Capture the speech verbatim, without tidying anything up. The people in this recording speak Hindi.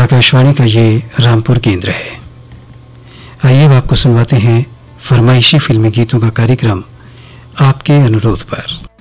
आकाशवाणी का ये रामपुर केंद्र है। आइए अब आपको सुनवाते हैं फरमाइशी फिल्मी गीतों का कार्यक्रम आपके अनुरोध पर।